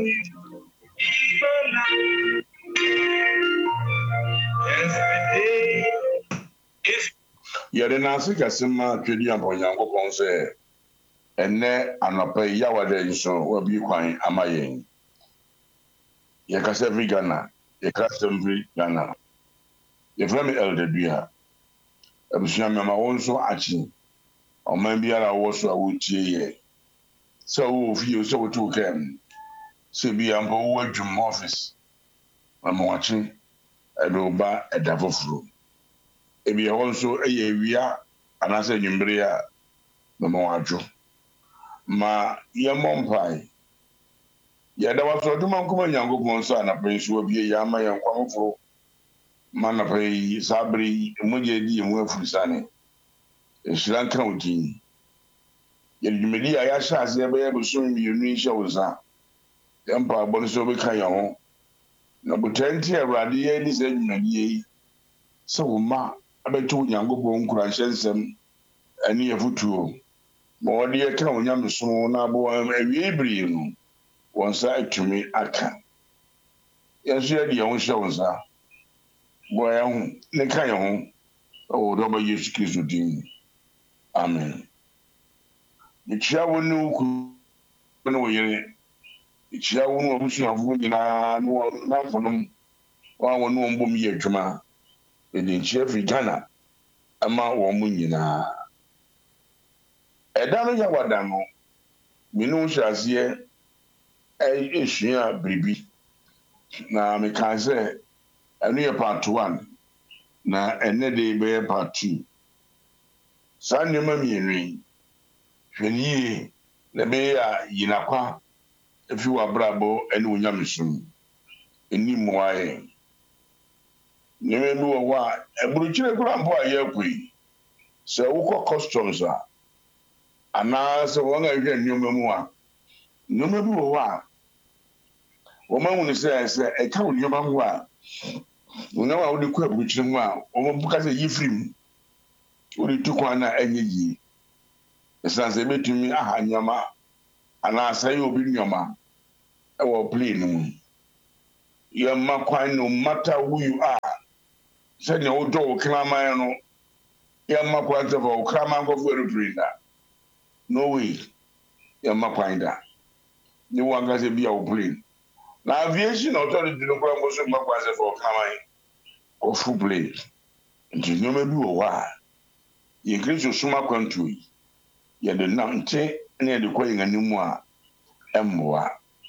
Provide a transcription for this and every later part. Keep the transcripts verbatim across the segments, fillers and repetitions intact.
Yɛde n'ase kɛse ma twedi ampa Onyankopɔn sɛ ɛnɛ anɔpa yi yawada yi so wabi kwan ama yɛn. Yɛkasa fi Ghana, yɛkasa fi Ghana. Yɛfrɛ me Elder Dua. Abusua mema wo nso akyi. Ɔman biara wɔ so a wotie yɛ. Sɛ wo fie sɛ wotu kam. Sɛ bi ampa wo adwum office. Mama wakye ɛde ba ɛda foforo. Ebi ɛwɔ nso ɛyɛ awia anaasɛ nwumbere a mama wadwo. Ma yɛmmɔ mpae. Yɛda waso adwuma nkɔma Nyankopɔn so anapa yi so abie yɛ ama yɛn nkwa foforo. Ma anapa yi saa bere yi mogya di yɛn mu afurisane. Nhyira nka wo din. Yɛde dwumadi a yɛahyɛ aseɛ bɛyɛ bosom mmienu yi hyɛ wo nsa. Yɛn mpaebɔ no so bɛka yɛn ho. Na botaa nti Awurade yɛn di saa dwumadi yi sɛ wo ma abɛto Nyankopɔn nkuranhyɛ nsɛm ɛne yɛfotuo. Ma wɔde yɛka wo nyamesom na abo awie bere no wɔn nsa atumi aka. Yɛn nso yɛde yɛn ho hyɛ wo nsa. Bɔ yɛn ho ne ka yɛn ho ɛwɔ dɔba Yesu Kristo din. Amen. Mekyia wo ne wo kunu ne wo yere. Mekyia wo ne abusuafo nyinaa ne wɔn n'afonom wɔn a wɔne wɔn bom yɛ adwuma. Yɛde nkyia fi Ghana ama wɔn mu nyinaa. Ɛda no yɛwada no, mene wo hyɛ aseɛ ɛsua biribi. Na meka sɛ ɛno yɛ part one na ɛnɛ de bɛyɛ part two. Saa nneɛma mmienu yi, hwɛ ne yie na ɛbɛyɛ a yinakwa efi w'abrabɔ ɛne wo nyamesom. Ɛni mmoa yɛn. Nneɛma bi wɔ hɔ a ɛburukyire koraa mpo a yɛakɔ yi. Sɛ wokɔ customs a anaasɛ wɔn a ɛhwɛ nneɛma mu a nneɛma bi wɔ hɔ a wɔn ahunu sɛ sɛ ɛka wo nneɛma ho a nneɛma a wode kɔ aburukyire mu a wɔn buka sɛ yi firi mu wode tu kwan na ɛnyɛ yie. Ɛsiane sɛ ɛbɛtumi aha nneɛma anaasɛ ɛyɛ obi nneɛma ɛwɔ plane no mu. Yɛmma kwan no matter who you are. Sɛdeɛ wodɔ wo kraman no yɛmma kwan sɛ fa wo kraman kɔfo aeroplane da. No way. Yɛmma kwan da. Ne wo ankasa bi a wo plane. Na aviation authority no kora mbɔ so mma kwan sɛ fa wo kraman kɔfo plane. Nti nneɛma bi wɔ hɔ a yɛn Kristo soma kwantuo yi yɛde nante ne yɛde kɔ yɛn anim a ɛmmoa.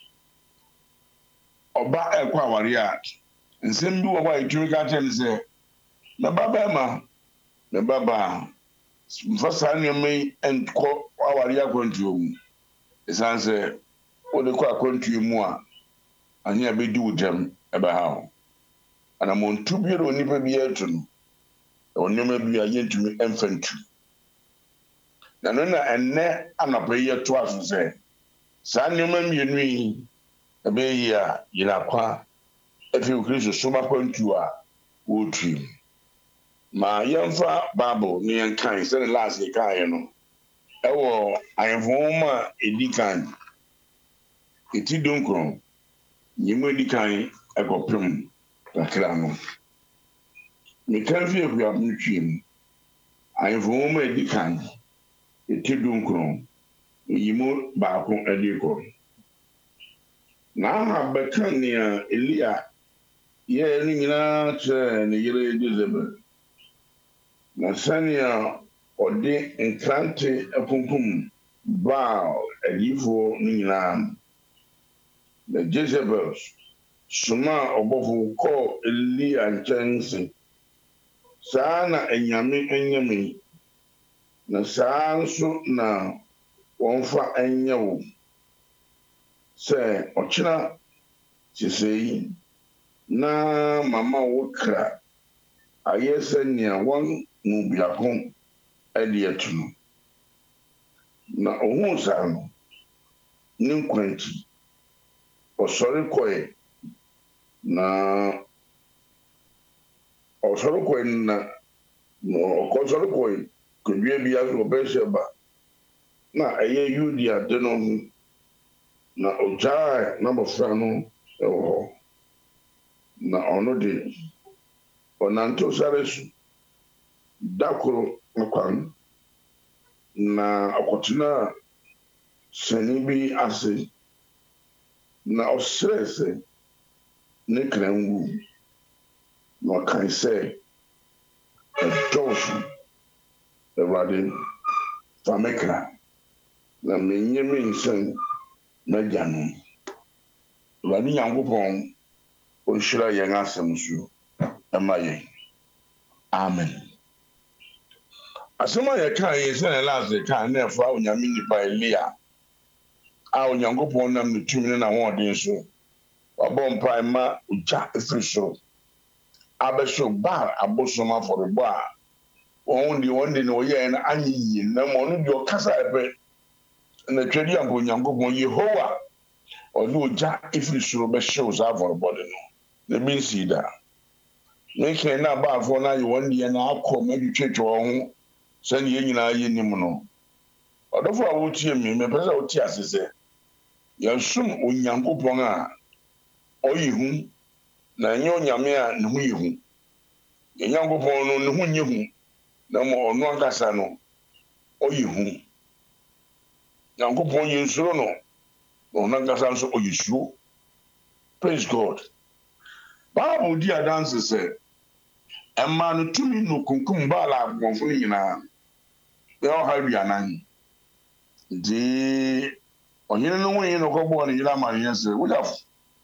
Ɔba ɛkɔ aware a nsɛm bi wɔ hɔ a yɛtumi ka kyerɛ no sɛ na babarima na baba mfa saa nneɛma yi nkɔ aware akwantuo mu. Ɛsiane sɛ wode kɔ akwantuo mu a ane a bɛdi wo dɛm ɛbɛha wo. Anammɔntu biara onipa bi atu no ɛwɔ nneɛma bi a yɛntumi ɛmfa ntu. Na no na ɛnnɛ anɔpa yi yɛtoa so sɛ saa nneɛma mmienu yi ɛbɛyɛ yi a yinakwa efi Kristo soma kwantuo a wɔretu mu. Ma yɛmfa Bible ne yɛnkan sɛne last yɛkaeɛ no ɛwɔ Ahemfo Nwoma a ɛdi kan ɛti dunkron nyɛmu ɛdi kan ɛkɔpem kakra no. Meka fi akuam no twie mu. Ahemfo Nwoma a ɛdi kan ɛti dunkron nyɛmu baako ɛde kɔ. Na aha bɛka nea Elia yɛɛ no nyinaa kyerɛ ne yere Jezebel. Na sɛnea ɔde nkrante akunkum Baal adiyifoɔ no nyinaa. Na Jezebel soma ɔbɔfo kɔɔ Elia nkyɛn sɛ saa na anyame anyame na saa nso na wɔmfa anyɛ wo sɛ ɔkyena sesei na mama wo kra ayɛ sɛ nea wɔn mu biako ɛde atu no. Na ɔhuu saa no ne nkwanti ɔsɔre kɔe na ɔsɔre kɔe na ɔkɔsɔre kɔe kodua bi aso ɔbɛhyɛ ba na ɛyɛ Yudea de no ho na ogyae na abɔfra no ɛwɔ hɔ na ɔno de ɔnante sare so da koro nkwan na ɔkɔtena sani bi ase na ɔsrɛ sɛ ne kra nwu na ɔkae sɛ ɛdɔɔso Awurade fa me kra na menyɛ me nsɛn m'agya no Awurade Nyankopɔn ɔnhyira yɛn asɛm so ɛma yɛn amen. Asɛm a yɛka yɛ sɛ ne lase ka na ɛfa onyame nipa Elia a Onyankopɔn nam ne tumi ne n'ahoɔden so wabɔ mpae ma ogya ɛfiri soro abɛhyew Baal abosom afɔrebɔ a wɔn de wɔn de ne wɔyɛɛ no anyɛ yie na ma ɔno deɛ ɔkasa ɛpɛ na twɛdi ampa Onyankopɔn Yehowa ɔde ogya ɛfiri soro bɛhyew saa afɔrebɔ de no na bi nsi da ne kɛn na abaafoɔ no ayɛ wɔn deɛ na akɔ ma twitwitwa wɔn ho sɛne yɛn nyinaa yɛ nim no ɔdɔfo a wotie me mepɛ sɛ wotie ase sɛ yɛnsom Onyankopɔn a ɔyɛ hu na ɛnyɛ onyame a ne ho yɛ hu Onyankopɔn no ne ho nyɛ hu na ma ɔno ankasa no ɔyɛ hu Nyankopɔn yɛ nsuro no na ɔno ankasa nso ɔyɛ suro. Praise God. Bible di adanse sɛ ɛma no tumi no kunkum Baal akɔmfo no nyinaa bɛyɛ ɔha aduanan nti ɔhene no wonyi no kɔbɔɔ ne yere amanneɛ sɛ wogyafo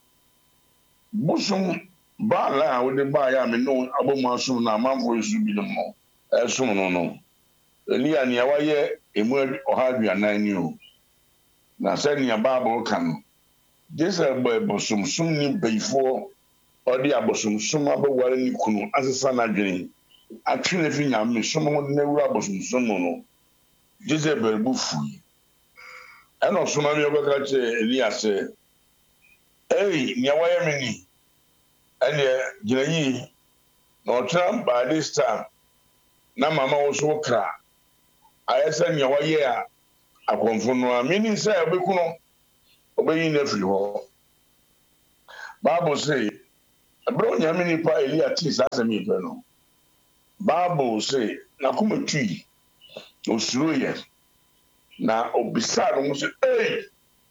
bosom Baal a wode baeɛ a me ne abɔmu asom no amanfoɔ yi so bi no mmɔ ɛsom no no Elia nea wayɛ emu ɔha aduanan ni o na sɛnea Bible ka no gye sɛ bosomsom ne bayifoɔ ɔde abosomsom abɛware ne kunu asesa n'adwene atwe ne fi nyame som ho de n'awura abosomsom mu no gye sɛ bɛrebu fui ɛna ɔsoma mi ɔbɛka kyerɛ Elia sɛ ei nea wayɛ me ni ɛneɛ gyina yie na ɔtena baade star na mama wo so kra ayɛ sɛ nea wayɛ a akɔmfo no a menim sɛ ɔbɛku no ɔbɛyi no afiri hɔ. Bible sɛ ɛberɛ onyame nipa Elia tee saa asɛm yi pɛ no Bible sɛ n'akoma tui osuroyɛ na obisaa no ho sɛ ei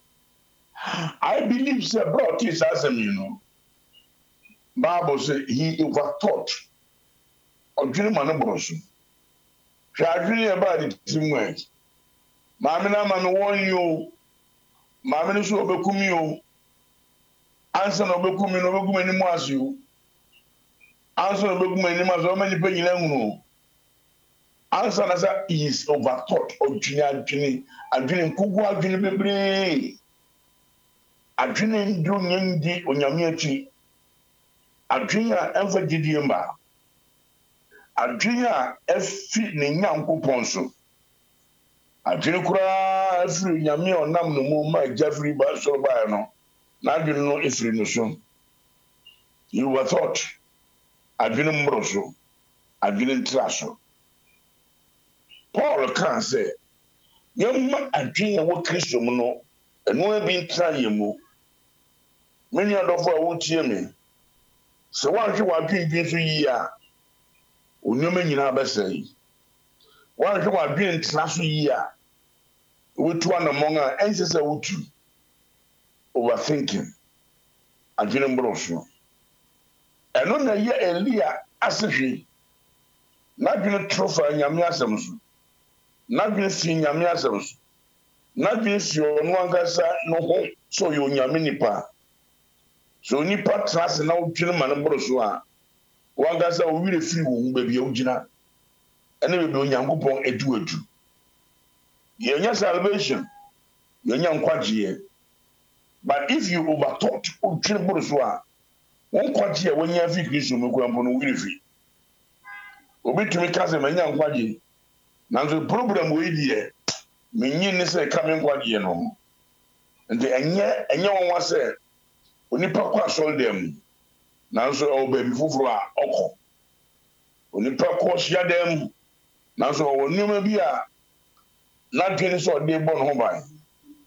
I believe sɛ berɛ ɔtee saa asɛm yi no Bible sɛ he overthought ɔdwene ma no borɔ so hwɛ adwene yɛ baa de tirim ɛ maame no ama no wɔn yi o maame no so ɔbɛku mi o ansa na ɔbɛku mi no ɔbɛku mi anim ase o ansa na ɔbɛku mi anim ase ɔma nipa nyina hunu o ansa na sɛ he is overthought ɔdwene adwene adwene nkogu adwene bebree adwene ndi onyɛ ndi onyame akyi adwene a ɛmfa gyidie mba adwene a ɛfi ne Nyankopɔn so adwene koraa ɛfiri nyame a ɔnam no mu ma agya firi ba soro baeɛ no n'adwene no ɛfiri no so you were thought adwene mmoro so adwene ntra so Paul kaa sɛ yɛmma adwene a ɛwɔ Kristo mu no ɛno bi ntra yɛ mu me nua dɔfo a wotie me sɛ woanhwɛ w'adwendwen so yie a onneɛma nyinaa bɛsɛe woanhwɛ w'adwene ntra so yie a wotu anammɔn a ɛnsɛ sɛ wotu overthinking adwene mmoro so ɛno na ɛyɛ Elia asehwe n'adwene toro fa nyame asɛm so n'adwene si nyame asɛm so n'adwene si ɔno ankasa no ho sɛ ɔyɛ onyame nipa so onipa tena ase na wodwene ma no mmoro so a wankasa owire firi wo ho baabi a wogyina ɛne baabi Onyankopɔn adu adu yɛnya salvation yɛnya nkwagyeɛ but if you overthought wodwene mmoro so a wɔn nkwagyeɛ a wɔnya fi Kristo mu kura mpo no wire firi obi tumi ka sɛ manya nkwagye nanso problem wɔ yi deɛ menyi ne sɛ ka me nkwagyeɛ no nti ɛnyɛ ɛnyɛ wɔn wa sɛ onipa kɔ asɔredan mu nanso ɔwɔ baabi foforɔ a ɔkɔ onipa kɔ hyiadan mu nanso ɔwɔ nneɛma bi a n'adwene sɛ ɔde bɔ ne ho ban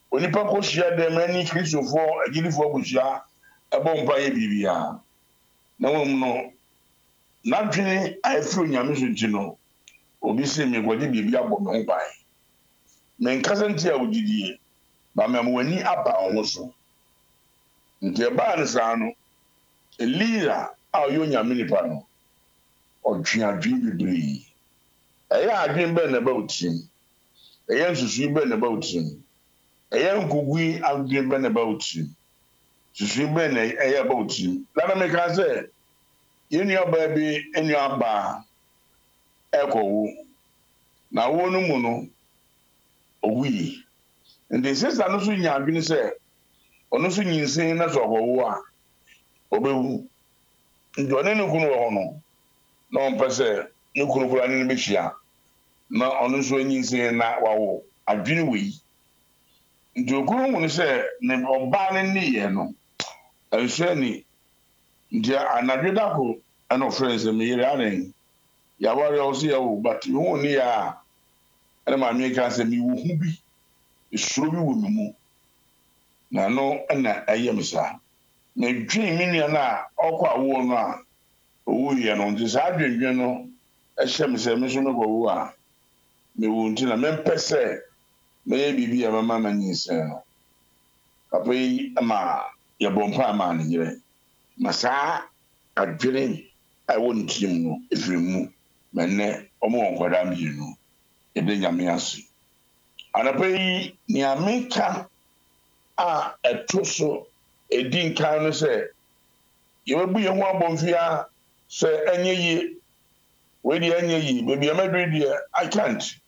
onipa ko hia dem ani Kristofo agilifo abuhia ebo mpa ye bibia na wom no na dwene afro nyame so nti no obi se me gode bibia bo me mpai me nkasa nti a wodidie ba me wani aba ho so nti e ba ne sa no Elira a yo nyame nipa no odwe adwe bibiri eya adwen be na ba utim eya nsusu be na ba utim eya nkugui adwen be na ba utim susu be na eya ba utim la na me ka se yeni aba bi enu aba ekowu na wo no mu no owi ndi sesa no so nya adwen se ono so nyinsen na so owo a obewu ndi one no kunu wo no na on pese ne kunu kura ne behia na ono so nyinsen na wawo adwen wi ndi okunu mu no se ne oba ne ne ye no enso ni ndi anadweda ko ana friends me yire anen ya wari o se ya wo but hu ni ya ana ma mi ka se mi wo hu bi isuro bi wo mi mu na no na ayem sa na dwin mi ni na okwa wo no a owu ye no ndi sa adwendwen no ehye me se me so me go wo a me wo nti na me mpese me ye bibi ya mama manyise no apai ama ya bompa ama ni yire masa adwene ai won tim no efiri mu menne omo wonkwada mbinu ede nyame ase anapai ni ameka a etoso edi nkan no se yebu ye ho abonfia se enye yi we di enye yi bebi amadwe di I can't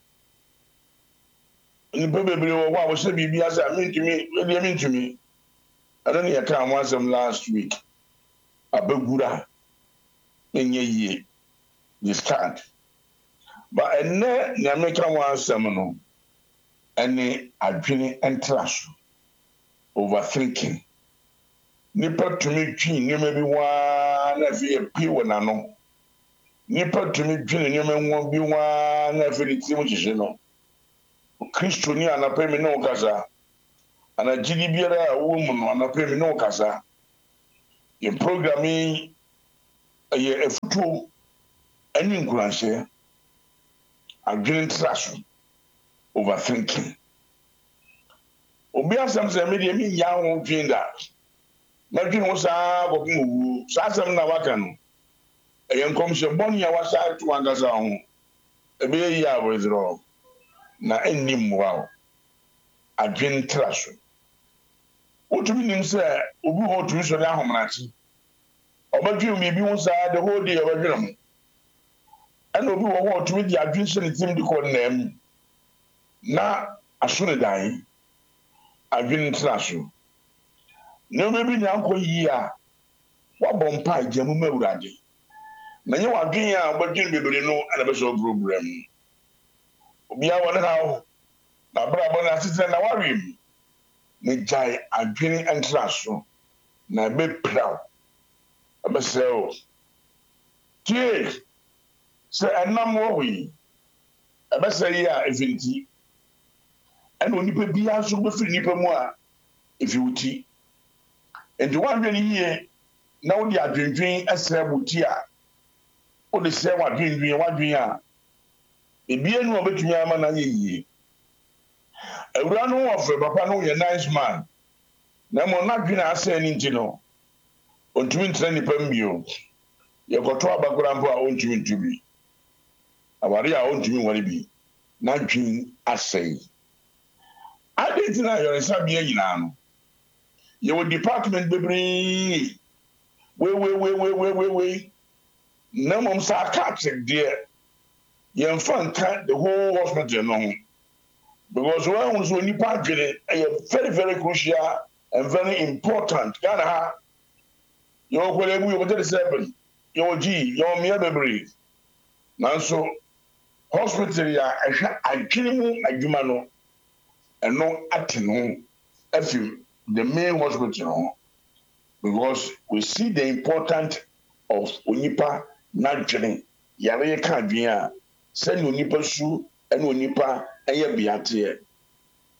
ni bebere wo wa wo se bibi asa mintumi we di mintumi I don't hear come once last week abagura enye yi this can't but enne ni ameka once no ene adwene entraso overthinking nipa tumi twi nyema bi wa na fi epi wona no nipa tumi twi nyema nwo bi wa na fi timu hihye no Kristo ni anapa mi no kasa ana gidi biara wo mu no anapa mi no kasa ye programming ye efutu ani nkuranse adwene traso overthinking obi asam se me de mi nya ho dwinda na dwin wo sa go mu sa asam na waka no e nkom se boni ya wasa to angasa ho e be yi abozro na ennim wow adwin traso otumi nim se obi ho tumi so le ahomrachi obadwi mi bi wo sa the whole day obadwi mo ana obi wo ho tumi di adwin se ne tim di ko nam na aso ne dan adwin traso no maybe nyanko yi a wabɔ mpa agyamu mawurade na nye wadwen a obadwin bebere no ana be so problem obi a wona ha na brabo na sise na warem ne jai adwene entraso na be proud abeseo tie se enam wo wi abese yi a efinti ena onipa bia so be firi nipa mu a efiuti enti wadwen yi na wo di adwendwen esre buti a wo de se wadwendwen wadwen a ebie no obetumi ama na yeye ewura no ofe papa no ye nice man na mo na dwena ase ni nti no ontumi ntra nipa mbio ye koto abakura mpo a ontumi ntubi awari a ontumi wari bi na dwin ase ade tina yore sabia nyina no ye wo department bebre we we we we we we we na mom sa catch there ye fan kan the whole hospital no because when we so nipa dwene is very very crucial and very important Ghana ha yo kwele bu yo tell seven yo g yo me bebre nanso hospital ya ehwa adwene mu adwuma no eno ateno afi the main hospital no because we see the importance of onipa na dwene yare ka dwene a send onipa su eno onipa eye biate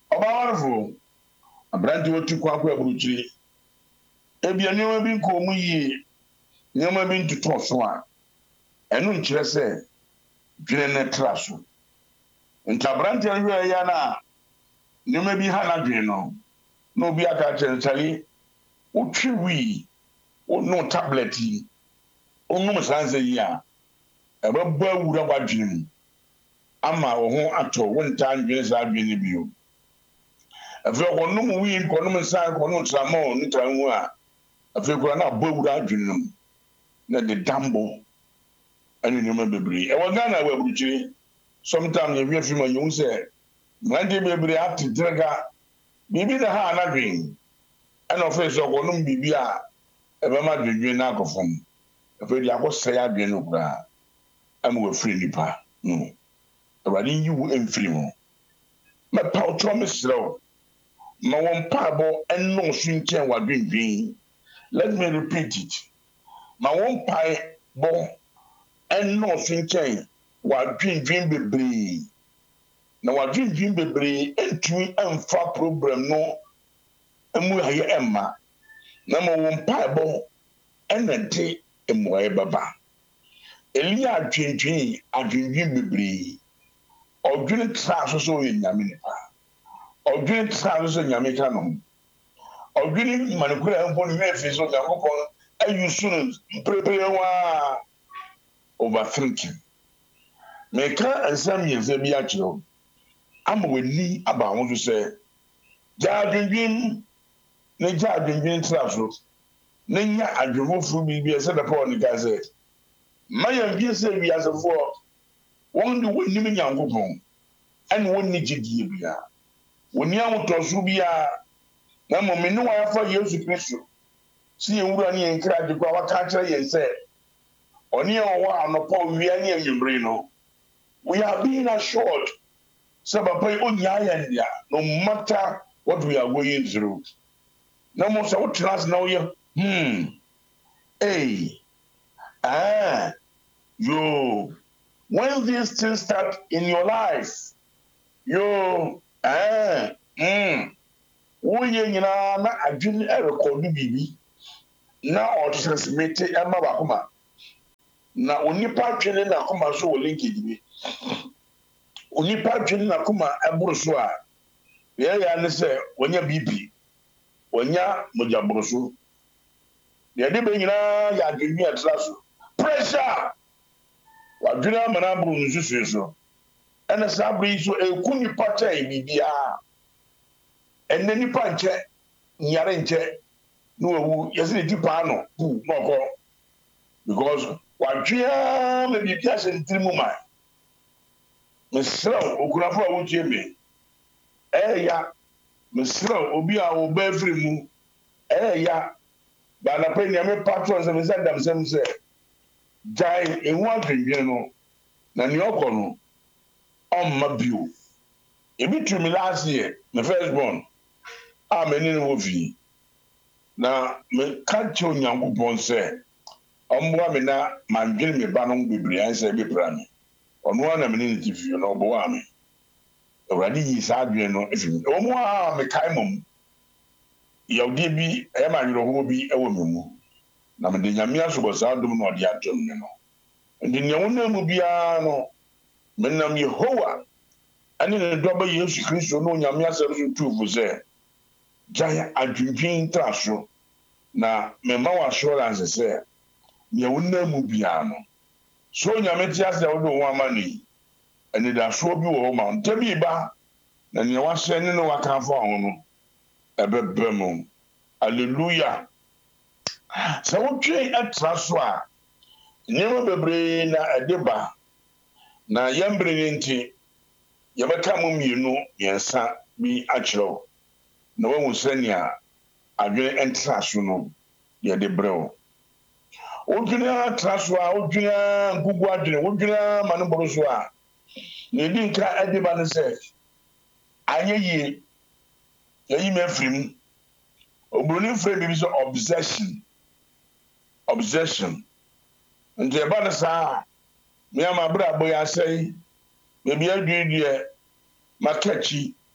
Obawarfo abrante wotu kwa kwa buruchiri ebia nneema bi nko mu yie nneema bi ntoto so a enu nkyerɛ sɛ dwene ne tra so nta abrante ahwe ya na nneema bi ha na dwene no no bi aka kyerɛkyerɛ wotwi wi no tablet yi onum sanse yi a ɛbɛbɔ awura wadwene mu ama wo ho atɔ wonta dwene sa dwene bio afei ɔnum wi nkɔnum san nkɔnum tramo ne tramu a afei kora na bɔ awura adwene mu na de dambo ɛne nneɛma bebree ɛwɔ Ghana wɔ aburukyire sometimes yɛhwɛ film a yɛhu sɛ mmerante bebree ateterega biribi na ha anadwen ɛna ɔfei sɛ ɔkɔnom biribi a ɛbɛma dwendwen no akɔ fam afei de akɔsɛe adwene no koraa ama wafiri nnipa no awurade yi wo mfiri mu mɛpa wotɔ mesrɛ wo ma wɔn mpaebɔ ɛnnɔɔso nkyɛn w'adwendwen let me repeat it ma wɔn mpaebɔ ɛnnɔɔso nkyɛn w'adwendwen bebree na w'adwendwen bebree ntumi mfa problem no emu ayɛ ɛmma na ma wɔn mpaebɔ ɛna de mmuaeɛ bɛba Elia adwendwen adwendwen bebree ɔdwene tra so so yɛ nyame nipa ɔdwene tra so so nyame ka no ɔdwene manekura mpo no yɛ fi so nyankopɔn ayi so no mprepre wa overthinking meka nsɛm mmiɛnsa bi akyerɛ ama w'ani aba ho so sɛ gya adwendwen ne gya adwendwen tra so ne nya adwemofo biribi ɛsɛ da Paul ne ka sɛ ma yɛmfie sɛ wiasefoɔ wɔn de wɔnnim nyankopɔn ɛne wɔnni gyidie bia wɔnni ahotɔso bia na mmom ne wɔafa Yesu Kristo si yɛwura ne yɛn kra de kɔ a waka kyerɛ yɛn sɛ ɔne yɛn wɔwɔ anɔpa owia ne anwummere no we are being assured sɛ papa yi ɔnyaa yɛn dea no matter what we are going through na mo sɛ wotena ase na woyɛ hmm hey ah yo when these things start in your life yo ah hmm woyɛ nyinaa na adwene ɛrekɔdo biribi na ɔtosɛsmete ɛma bakoma na onipa twene na akoma so wɔ linkage bi onipa twene na akoma ɛboro so a yɛyɛ ne sɛ wɔnya B P wɔnya mogyaboro so yɛde bɛ nyinaa yɛ adwene ɛtra so pressure wadwene ama na aboro nsusu so ɛna saa aboro yi so ɛku nipa kyɛn biribiara ɛnna nipa nkyɛ nyare nkyɛ na wawu yɛsɛ ne tipa ano pu na ɔkɔ because wadwene ma biribi ahyɛ ne tiri mu ma mesrɛ okunafo a wotie me ɛyɛ mesrɛ obi a wɔba afiri mu ɛyɛ baanapa nneɛma patron sɛ mesɛ dam sɛm sɛ gyae ɛhu adwendwene no na nea ɔkɔ no ɔmma bio ebi tumi last year me first born a m'ani no wɔ fie na meka kyerɛ Onyankopɔn sɛ ɔmmoa me na mandwene me ba no bebree ansɛ bɛpra me ɔno a na mene ne ti fie na ɔboa me awurade yi saa adwene no ɛfiri me ɔmo a mekae mmom yɛwdeɛ bi ɛyɛ ma awerɛhoɔ bi ɛwɔ me mu na mede nyame asobɔ saa dom na ɔde atom me no nti nea wonam mu biara no menam Yehowa ɛne ne dɔba Yesu Kristo na onyame asɛm so tuufo sɛ gyae adwendwen tra so na memma wɔ assurance sɛ nea wonam mu biara no so onyame te ase a wode wo ho ama no yi anidasoɔ bi wɔ hɔ ma nta bi ba na nea wahyɛ ne ne wakamfo ho no ɛbɛbɛ mu alleluia sɛ wotwe ɛtra so a nneɛma bebree na ɛde ba na yɛmbere ne nti yɛbɛka mo mmienu mmiɛnsa bi akyerɛw na wahu sɛnea adwene ɛntra so no yɛde brɛ wo wodwene atra so a wodwene nkugu adwene wodwene ma no boro so a na ɛdi nka ɛde ba no sɛ anyɛ yie yɛyi ma afiri mu oburoni mfrɛ biribi sɛ obsession obsession nti ɛba no saa meama berɛ abɔ yɛ asɛe baabi aduaduɛ makakyi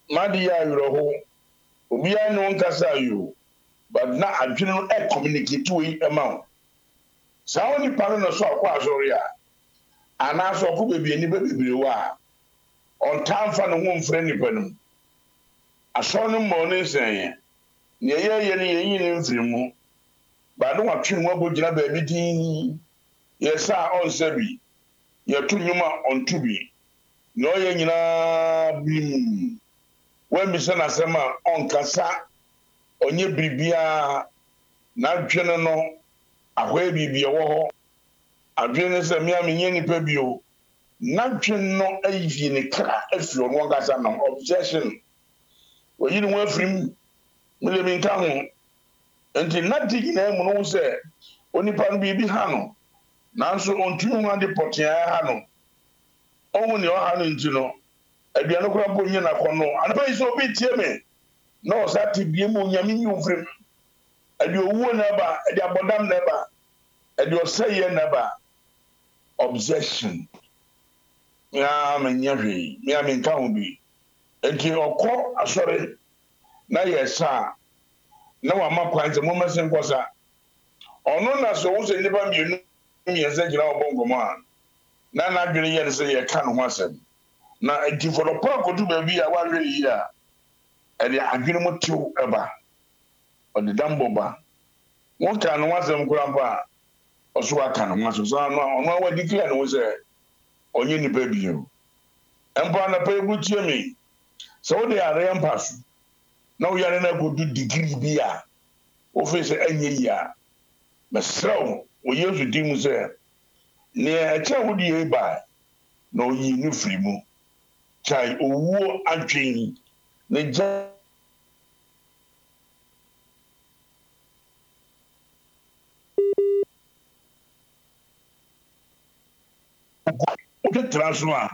madi ya yoroho obi a no nkasa yo but na adwene no e communicate we ema sa woni pa no so akwa asori a ana so ko bebi ni bebire wa on time fa no ho mfre ni panu aso no mo ne sen ne ye ye ne ye ni mfiri mu ba no watwe ho abogina ba bi din ye sa on sabi ye to nyuma on tubi no ye nyina bim when mi se na sema on kasa onye bibia na dwene no ahwa bibia wo ho adwene se mi amenye nipa bio na dwene no ayi ne kra afiro no kasa no obsession oyi ni wo afrim mele mi nka ho enti na digi na mu no se onipa no bibi ha no nanso ontunu ho ade potia ha no owu ne o ha no nti no aduane kura mpo nye na kono anapa iso obi tie me no sati bie mu nyame nyi ofrem ade owu na ba ade abodam na ba ade oseye na ba obsession ya menya hwe me am nka ho bi enti okọ asore na yesa na wa makwan ze mo mesen kosa ono na so wo se nipa mienu miense gira obongomo a na na dwene ye se ye ka no ho asem na enti for the park to baby a wa hwe yi a ade adwene mo tew eba ode dambo ba won ka no asem kura mpa oso aka no maso so no ono wa declare no se onye nipa bio empa na pa ebutie mi so wo de are mpaso na wo yare na go do degree bi a wo fe se anye yi a mesraw wo yesu dim se ne acha wo di e ba na oyi ni firi mu chai owo adwen ne ja o transfer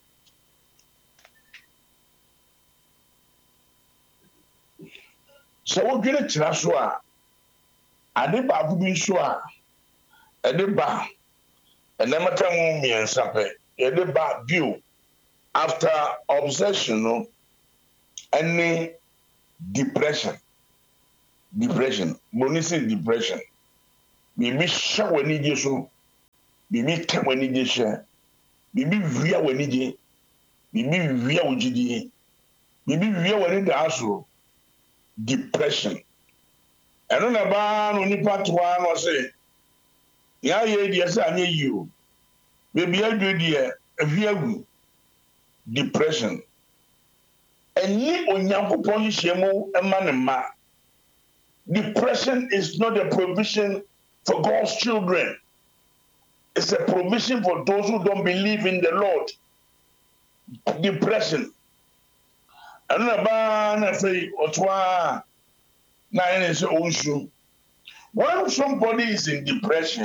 so wo dwene tira so a ade ba bu bi so a ade ba enemata mu miensa pe ade ba bio after obsession no any depression depression bonisi depression bibi sha wani je so bibi ka wani je sha bibi wia wani je bibi wia wujidi bibi wia wani da aso depression eno na ba no nipa toa no se ya ye die se anye yiwo bebi adwe die afiagu depression eni onyankopon hyiemu ema ne ma depression is not a provision for God's children. It's a provision for those who don't believe in the Lord. Depression eno na ba na say otwa na ene se onsu when somebody is in depression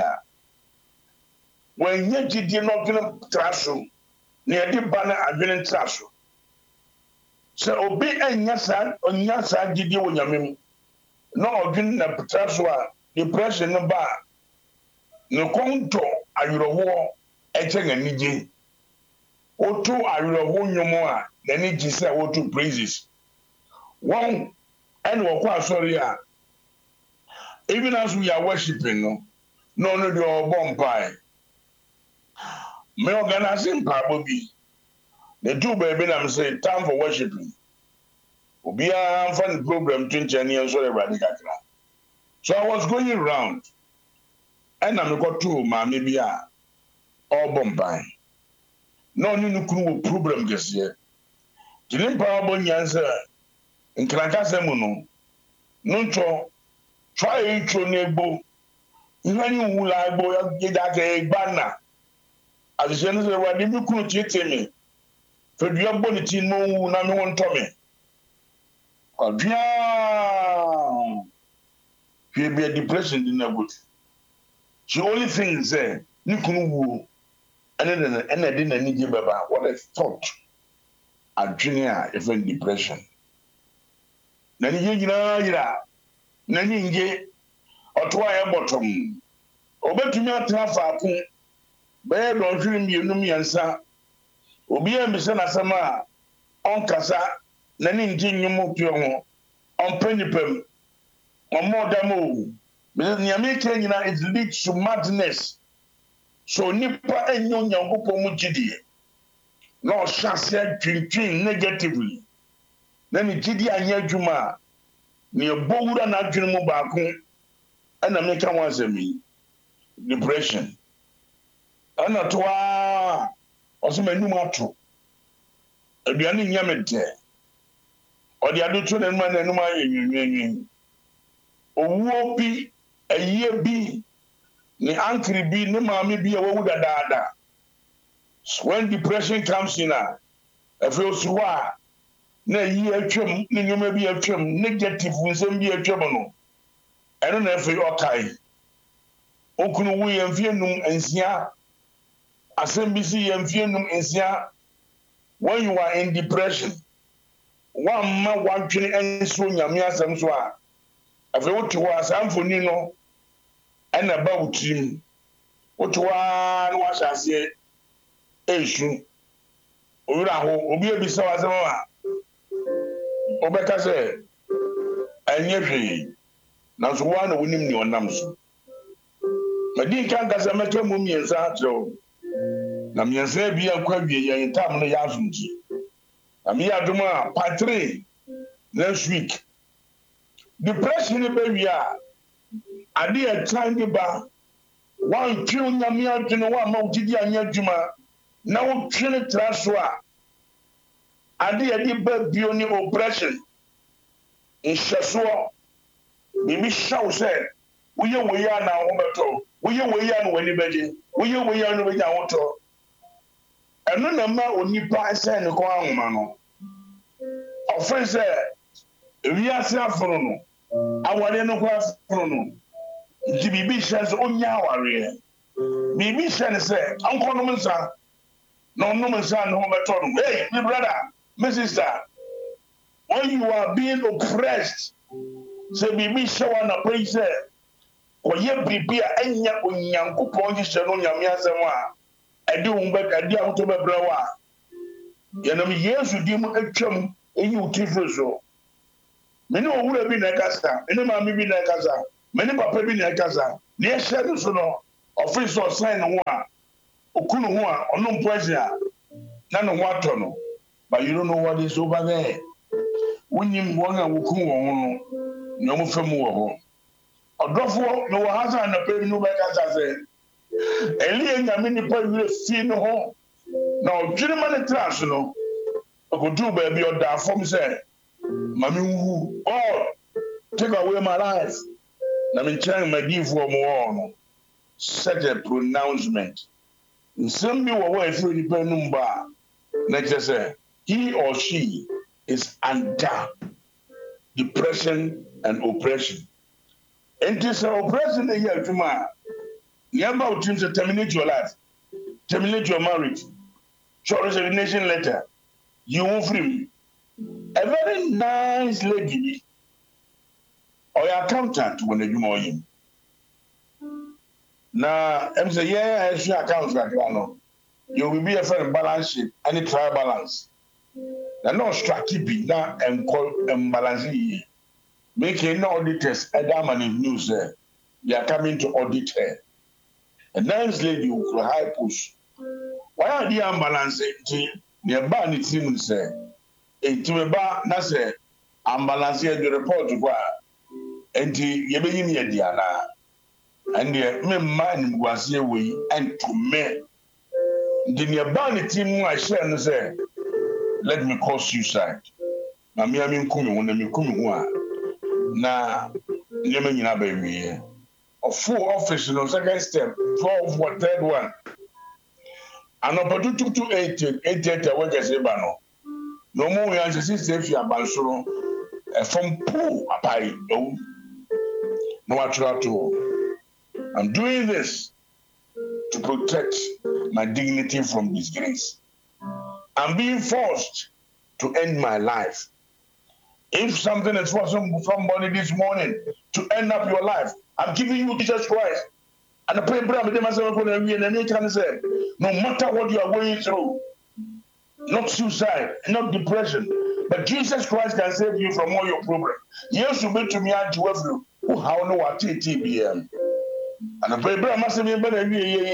when you did not gonna traso near the banner adwene traso so obi enya sa onya sa gidi wonyamem no odwene na traso a depression no ba no konto ayurowo eche nganije otu ayurowo nyomo a nani jisa otu praises one and wakwa sorry a even as we are worshiping no no no the obompai me organizing pabobi the two baby na say time for worshiping obi a fan program twenty and so everybody kakra so I was going around and I'm got to ma me bia obompai no ni nukuru problem gese jinin pa obonyansa nkranka semu no nuncho try intro negbo ihani wula egbo ya ga egbana adise no se wa di bi kunu tietemi fedua boniti no wu na me won to me odua we be depression din na good the only thing is eh ni kunu wu ene na ene din na nije baba what a thought adwene a even depression na ni yina yira na ni nge otoa ya bottom obetumi atra faako be do hwiri mienu miensa obi a mbese na sama onkasa Nani nti nyumu pio ho. Ompenipem. Omo damo. Nyame ke nyina it leads to madness. So nipa enyo nyankopon mu gidie. No shase twintwin negatively. Na ni gidie anya adwuma. Ni ebowura na adwene mu baako. Ana meka wansemi. Depression. Ana toa osema num ato. Aduane nyamete. Odi adoto na num na num ayenwenwen. Owuo bi, aye bi, ni ankri bi, ni maami bi awu dadaada. When depression comes in, I feel so na yi atwam, ni nyoma bi atwam, negative nsem bi atwam no. Eno na fe okai. Okunu wu yemfie num ensia. Asem bi si yemfie num ensia. When you are in depression, one ma one twene enso nyame asem so a afi wotu wa samfoni no ena ba wutrim wotu wa no washase esu owura ho obi ebisa wa sema wa obeka se anye hwe na so wa na wonim ni onam so madi kan ka se meke mu miensa tro na miensa bi akwa wie yen tam no ya afunji na mi aduma patre next week. Depression be wia ade a time ba wan twi nyame adwene wa ma wutidi anya adwuma na wo twene tra so a ade a di ba bio ni oppression nhyeso bibi shaw say woye woye na ho beto woye woye na wani beje woye woye na beje awoto eno na ma onipa say ne ko ahoma no ofre say wiase aforo no aware no ko aforo no nti bibi hye so onya aware bibi hye se anko no msa no no msa no beto no hey my brother my sister when you are being oppressed say bibi hye wa na pray say koye bibi a enya onyankopon hye no nyame asem a ade wo be ade a to bebra wa yenam yesu di mu atwam eyi utifro so meni owura bi na kasa ene ma mi bi na kasa meni papa bi na kasa ne ehye so no office of sign ho a okunu ho a ono mpoaje a na no ho ato no but you don't know what is over there wonim won a wokun won no na mo fam wo ho odofo no wo hasa na pe no be kasa se eli nyame ni pa wi fi no ho na odwene ma ne trash no okodu ba bi oda fom se mami wu oh take away my life na me chan my give for mo no such a pronouncement nsem bi wo wa fi ni pa num ba na say he or she is under depression and oppression and this oppression dey here tuma yamba utim to terminate your life terminate your marriage short resignation letter you won't free a very nice lady or your accountant when you know him. Now, I'm saying, yeah, I should account like that. You will be a fair balance sheet, any trial balance. Now, no strategy be now and call and balance. Making no auditors, Adam and news there. They are coming to audit her. A nice lady with a high push. Why are they unbalancing? Nearby, it seems, say. Enti ba na se ambalance the report kwa enti ye be yin ye dia na ande me ma ni gwase we entu me ndi ne ba ne tim mu a share no say let me call suicide na me ami nkumi wona me nkumi ho a na ne me nyina ba wi of full office no second step twelve what third one anopotu two eight eight eight we get say ba no no more we are just safe here bansoro from pool apai no no actual to I'm doing this to protect my dignity from disgrace. I'm being forced to end my life. If something is for somebody this morning to end up your life, I'm giving you Jesus Christ. And I pray, brother, no matter what you are going through, not suicide, not depression, But Jesus Christ can save you from all your problems. Yes, you bet to me at you who how no what T B M. And a paper must have been better.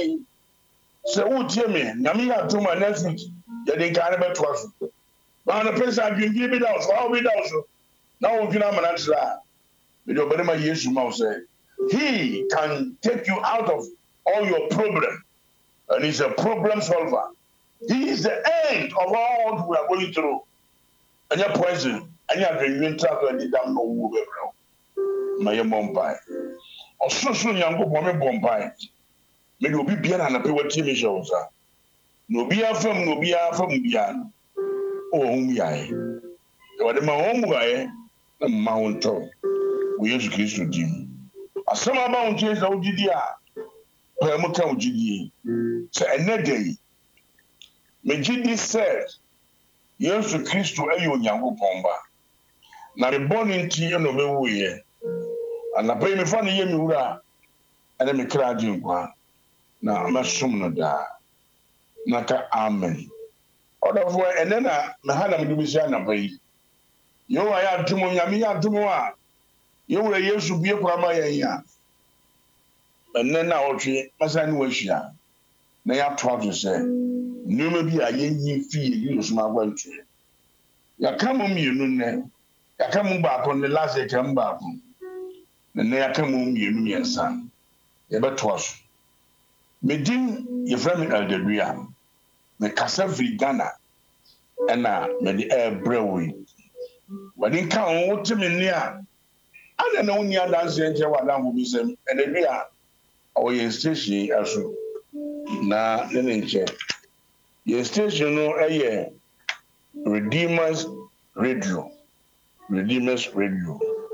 So, who tell me, Namia to my next week, that they can't ever trust. But the person I can give it out, so I'll be down. Now we can have an answer. With your better yes, you must say. He can take you out of all your problems. And he's a problem solver. He is the end of all we are going through. And your poison, and you have been winter and you don't know who we are. My Bombay. Or so soon, young woman Bombay. May you be beyond and appear with T V shows. No be a film, no be a film beyond. Oh, whom I. What am I home way? A mountain. We use Christ to Jim. A summer mountains of G D R. Permuta G D. So another day. Me G D said. Yesu Kristo ayo Nyankopon ba na me boni nti no me wuye anapɛ me fa ne ye me wura ene me kra di nkwa na masom no da na ka amen odofo ene na me ha na me dubi sia anapɛ yi yo wa ya ntumo nyame ya ntumo a ye wura Yesu bie kwa ma ye ya ene na otwe masa ne wahia na ya to ato se nneɛma bi a yɛnyi fie yi no soma agwantu yaka mo mienu nne yaka mo baako ne last yaka mo baako ne ne yaka mo mienu yɛnsa yɛbɛto aso medin yɛfrɛ me Eldadua me kasa firi Ghana ɛna mede ɛbrɛ wo yi wɔde nka wo wote me nne a ana na woni adanse nkyɛ wadanfo bi sɛm Eldadua ɔyɛ station aso na ne ne nkyɛ your station no ɛyɛ Redeemers Radio Redeemers Radio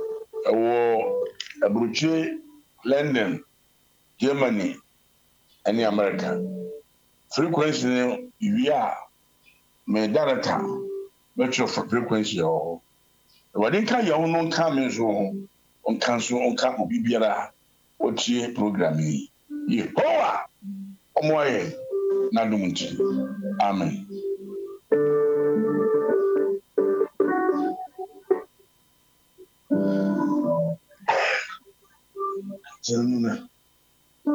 ɛwɔ Aburukyire London Germany ɛne America frequency no iwie a me director metro frequency ɛwɔ wɔde nka yɛ ho no nka me nso ho nka nso nka obi biara otie program yi Yehowa ɔmo ayɛ na dum nti amen. Gentlemen.